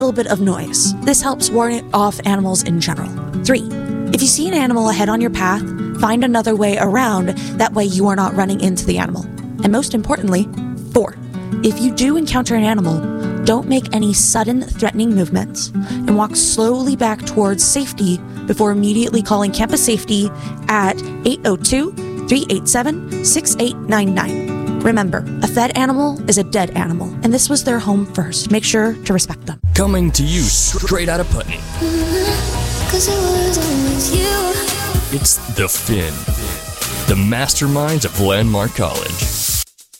little bit of noise. This helps ward off animals in general. 3, if you see an animal ahead on your path, find another way around. That way you are not running into the animal. And most importantly, 4, if you do encounter an animal, don't make any sudden threatening movements and walk slowly back towards safety before immediately calling campus safety at 802-387-6899. Remember, a fed animal is a dead animal, and this was their home first. Make sure to respect them. Coming to you straight out of Putney. 'Cause it was always you. It's The Fin, the masterminds of Landmark College.